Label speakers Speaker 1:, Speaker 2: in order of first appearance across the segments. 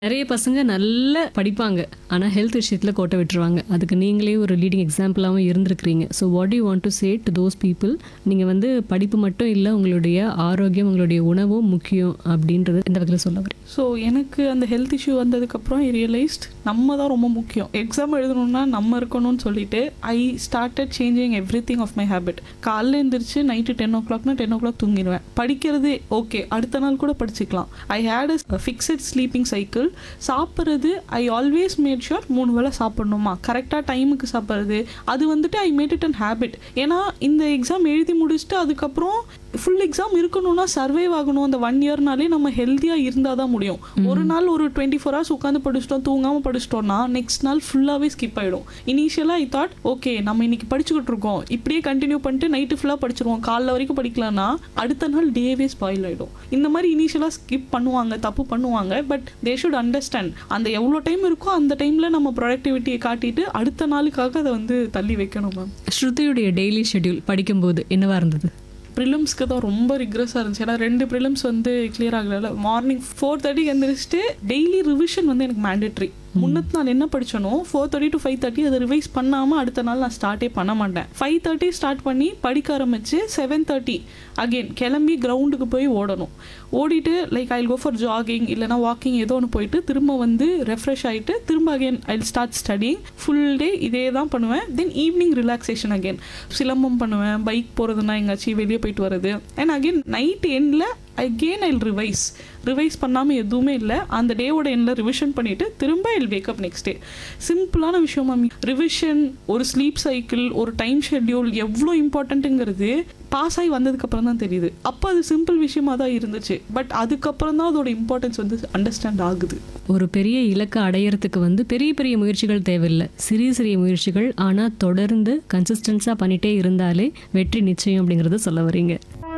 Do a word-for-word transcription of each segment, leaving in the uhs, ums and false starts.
Speaker 1: நிறைய பசங்க நல்ல படிப்பாங்க, ஆனால் ஹெல்த் விஷயத்தில் கோட்டை விட்டுருவாங்க. அதுக்கு நீங்களே ஒரு leading எக்ஸாம்பிளாகவும் இருந்திருக்கிறீங்க. So what you want to say to those people? நீங்கள் வந்து படிப்பு மட்டும் இல்லை, உங்களுடைய ஆரோக்கியம், உங்களுடைய உணவும் முக்கியம் அப்படின்றது இந்த வகையில் சொல்ல வரேன்.
Speaker 2: ஸோ எனக்கு அந்த ஹெல்த் இஷ்யூ வந்ததுக்கப்புறம் ஐ ரியலைஸ்ட் நம்ம தான் ரொம்ப முக்கியம். எக்ஸாம் எழுதணும்னா நம்ம இருக்கணும்னு சொல்லிட்டு I started changing every thing of my habit. காலைல எழுந்திரிச்சு நைட்டு டென் ஓ கிளாக்னா டென் ஓ கிளாக் தூங்கிடுவேன். படிக்கிறது ஓகே, அடுத்த நாள் கூட படிச்சுக்கலாம். ஐ had a fixed sleeping cycle. சாப்பிட்றது ஐ ஆல்வேஸ் மேட் ஷுர் மூணு வேளை சாப்பிட்ணுமா, கரெக்டாக டைமுக்கு சாப்பிட்றது, அது வந்துட்டு I made it an habit. ஏன்னா இந்த எக்ஸாம் எழுதி முடிச்சுட்டு அதுக்கப்புறம் ஃபுல் எக்ஸாம் இருக்கணும்னா சர்வைவ் ஆகணும். அந்த ஒன் இயர்னாலே நம்ம ஹெல்த்தியாக இருந்தால் தான் முடியும். ஒரு நாள் ஒரு டுவெண்ட்டி ஃபோர் ஹவர்ஸ் உட்காந்து படிச்சிட்டோம், தூங்காமல் படிச்சிட்டோம்னா நெக்ஸ்ட் நாள் ஃபுல்லாகவே ஸ்கிப் ஆகிடும். இனிஷியலாக ஐ தாட் ஓகே நம்ம இன்னைக்கு படிச்சுக்கிட்டு இருக்கோம், இப்படியே கண்டினியூ பண்ணிட்டு நைட்டு ஃபுல்லாக படிச்சிருவோம், காலைல வரைக்கும் படிக்கலாம்னா அடுத்த நாள் டேவே ஸ்பாயில் ஆகிடும். இந்த மாதிரி இனிஷியலாக ஸ்கிப் பண்ணுவாங்க, தப்பு பண்ணுவாங்க. பட் தே ஷுட் அண்டர்ஸ்டாண்ட் அந்த எவ்வளோ டைம் இருக்கோ அந்த டைமில் நம்ம ப்ரொடக்டிவிட்டியை காட்டிட்டு அடுத்த நாளுக்காக அதை வந்து தள்ளி வைக்கணும். மேம்,
Speaker 1: ஸ்ருதியுடைய டெய்லி ஷெட்யூல் படிக்கும்போது என்னவா இருந்தது?
Speaker 2: ப்ரிலிம்ஸ்க்கு தான் ரொம்ப ரிக்ரெஸ்ஸாக இருந்துச்சு. ஏன்னா ரெண்டு ப்ரிலிம்ஸ் வந்து கிளியர் ஆகல. மார்னிங் ஃபோர் தேர்ட்டிக்கு எழுந்திரிச்சிட்டு டெய்லி ரிவிஷன் வந்து எனக்கு மேண்டேட்ரி. முன்னத்து நாள் என்ன படிச்சனோ four thirty to five thirty அதை ரிவைஸ் பண்ணாமல் அடுத்த நாள் நான் ஸ்டார்ட்டே பண்ண மாட்டேன். ஃபைவ் தேர்ட்டி ஸ்டார்ட் பண்ணி படிக்க ஆரம்பிச்சு செவன் தேர்ட்டி அகெயின் கிளம்பி கிரவுண்டுக்கு போய் ஓடணும். ஓடிட்டு like I go for jogging இல்லைனா வாக்கிங் ஏதோ ஒன்று போயிட்டு திரும்ப வந்து ரெஃப்ரெஷ் ஆகிட்டு திரும்ப again I start studying. Full day இதே தான் பண்ணுவேன். Then evening relaxation again silambam பண்ணுவேன், பைக் போகிறதுனா எங்காச்சும் வெளியே போயிட்டு வருது. அண்ட் அகெயின் நைட் எண்டில் அகெயின் ஐ ரிவைஸ் ரிவைஸ் பண்ணாமல் எதுவுமே இல்லை. அந்த டேவோட எண்டில் ரிவிஷன் பண்ணிவிட்டு திரும்ப ஐ வேக்கப் நெக்ஸ்ட் டே. சிம்பிளான விஷயம் மேம். ரிவிஷன், ஒரு ஸ்லீப் சைக்கிள், ஒரு டைம் ஷெட்யூல் எவ்வளோ இம்பார்ட்டண்ட்டுங்கிறது பாஸ் ஆகி வந்ததுக்கப்புறம் தான் தெரியுது. அப்போ அது சிம்பிள் விஷயமாக தான் இருந்துச்சு. பட் அதுக்கப்புறம் தான் அதோட இம்பார்ட்டன்ஸ் வந்து அண்டர்ஸ்டாண்ட் ஆகுது.
Speaker 1: ஒரு பெரிய இலக்கை அடையிறதுக்கு வந்து பெரிய பெரிய முயற்சிகள் தேவையில்லை, சிறிய சிறிய முயற்சிகள், ஆனால் தொடர்ந்து கன்சிஸ்டன்ஸாக பண்ணிகிட்டே இருந்தாலே வெற்றி நிச்சயம் அப்படிங்கிறத சொல்ல வரீங்க.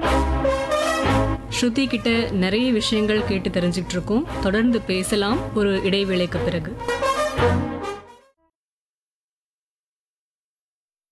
Speaker 1: ஸ்ருதி கிட்ட நிறைய விஷயங்கள் கேட்டு தெரிஞ்சுக்கிட்டு இருக்கோம். தொடர்ந்து பேசலாம் ஒரு இடைவேளைக்கு பிறகு.